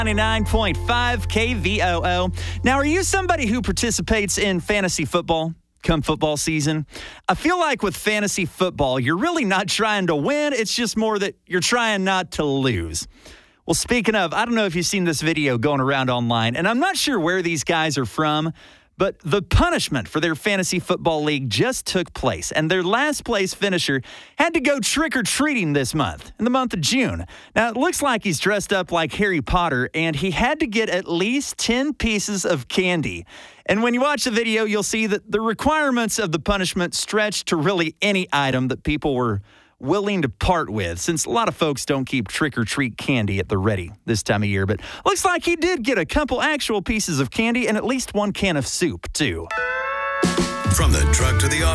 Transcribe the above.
99.5 KVOO. Now, are you somebody who participates in fantasy football come football season? I feel like with fantasy football, you're really not trying to win. It's just more that you're trying not to lose. Well, speaking of, I don't know if you've seen this video going around online, and I'm not sure where these guys are from, but the punishment for their fantasy football league just took place, and their last place finisher had to go trick-or-treating this month, in the month of June. Now, it looks like he's dressed up like Harry Potter, and he had to get at least 10 pieces of candy. And when you watch the video, you'll see that the requirements of the punishment stretched to really any item that people were willing to part with, since a lot of folks don't keep trick-or-treat candy at the ready this time of year. But looks like he did get a couple actual pieces of candy and at least one can of soup, too. From the truck to the